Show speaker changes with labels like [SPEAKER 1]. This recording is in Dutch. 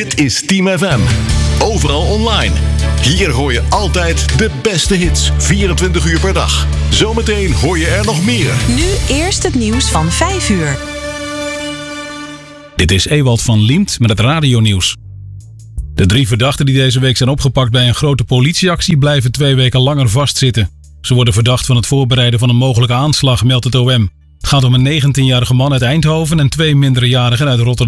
[SPEAKER 1] Dit is Team FM. Overal online. Hier hoor je altijd de beste hits, 24 uur per dag. Zometeen hoor je er nog meer.
[SPEAKER 2] Nu eerst het nieuws van 5 uur.
[SPEAKER 3] Dit is Ewald van Liemt met het radionieuws. De 3 verdachten die deze week zijn opgepakt bij een grote politieactie blijven 2 weken langer vastzitten. Ze worden verdacht van het voorbereiden van een mogelijke aanslag, meldt het OM. Het gaat om een 19-jarige man uit Eindhoven en 2 minderjarigen uit Rotterdam.